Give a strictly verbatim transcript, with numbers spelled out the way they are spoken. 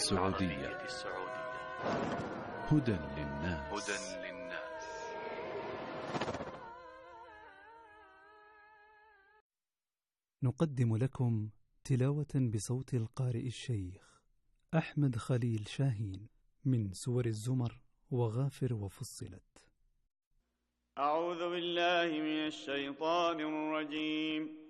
السعودية. هدى للناس. نقدم لكم تلاوة بصوت القارئ الشيخ أحمد خليل شاهين من سور الزمر وغافر وفصلت. أعوذ بالله من الشيطان الرجيم.